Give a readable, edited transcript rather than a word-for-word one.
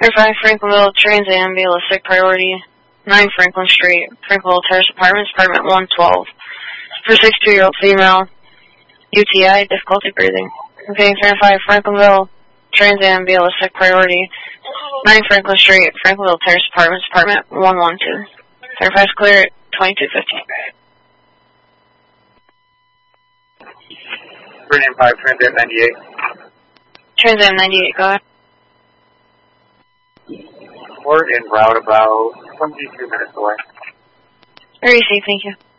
35 Franklinville, Trans Am, BLS priority, 9 Franklin Street, Franklinville Terrace Apartments, apartment 112. For 62-year-old female, UTI, difficulty breathing. Okay, 35 Franklinville, Trans Am, BLS priority, 9 Franklin Street, Franklinville Terrace Apartments, apartment 112. 35 is clear at 2250. Premium 5, Trans Am 98. Trans Am 98, go ahead. We're en route about 22 minutes away. Very safe, thank you.